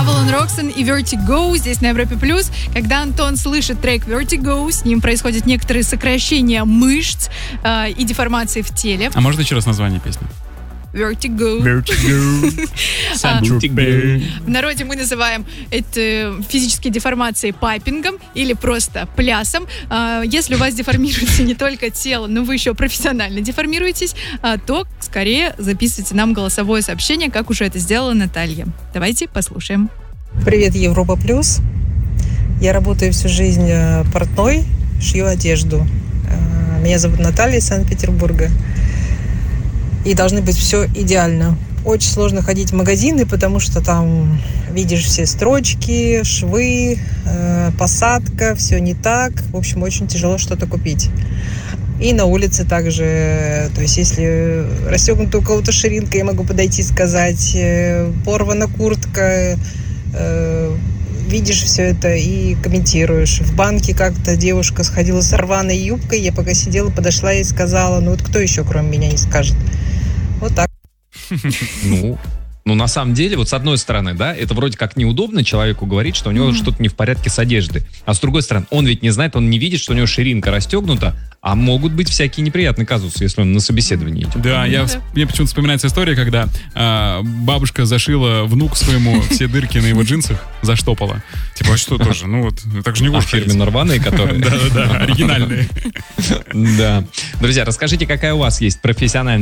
Avalon Roxanne и Vertigo здесь на Европе+. Когда Антон слышит трек Vertigo, с ним происходят некоторые сокращения мышц и деформации в теле. А может еще раз название песни? Vertigo. В народе мы называем это физические деформации пайпингом или просто плясом. Если у вас деформируется не только тело, но вы еще профессионально деформируетесь, то скорее записывайте нам голосовое сообщение, как уже это сделала Наталья. Давайте послушаем. Привет, Европа Плюс. Я работаю всю жизнь портной, шью одежду. Меня зовут Наталья из Санкт-Петербурга. И должны быть все идеально. Очень сложно ходить в магазины, потому что там видишь все строчки, швы, посадка, все не так. В общем, очень тяжело что-то купить. И на улице также, то есть если расстегнута у кого-то ширинка, я могу подойти и сказать, порвана куртка, видишь все это и комментируешь. В банке как-то девушка сходила с рваной юбкой, я пока сидела, подошла и сказала, ну вот кто еще кроме меня не скажет. Вот так. Ну, на самом деле, вот с одной стороны, да, это вроде как неудобно человеку говорить, что у него что-то не в порядке с одеждой. А с другой стороны, он ведь не знает, он не видит, что у него ширинка расстегнута, а могут быть всякие неприятные казусы, если он на собеседовании идет. Да, мне почему-то вспоминается история, когда бабушка зашила внуку своему все дырки на его джинсах, заштопала. Типа, а что тоже? Ну вот, так же не будешь ходить. Фирменно рваные, которые... Да-да-да, оригинальные. Да. Друзья, расскажите, какая у вас есть профессиональная